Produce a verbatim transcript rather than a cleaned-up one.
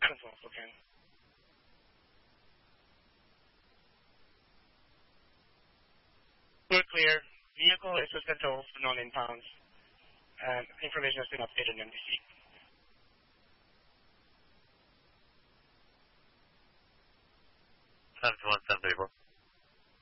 Control, okay. We're clear. Vehicle is with control for non impounds. And information has been updated in M D C. seven two one seven three four.